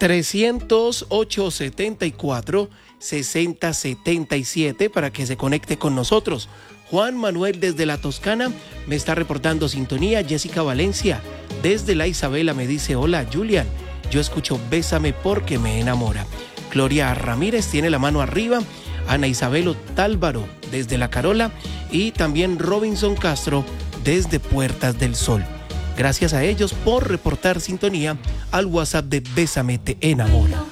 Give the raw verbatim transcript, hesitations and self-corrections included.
trescientos ocho setenta y cuatro sesenta setenta y siete para que se conecte con nosotros. Juan Manuel desde la Toscana me está reportando sintonía. Jessica Valencia desde la Isabela me dice: hola Julian, yo escucho Bésame porque me enamora. Gloria Ramírez tiene la mano arriba. Ana Isabelo Tálvaro desde La Carola y también Robinson Castro desde Puertas del Sol. Gracias a ellos por reportar sintonía al WhatsApp de Bésame te enamora.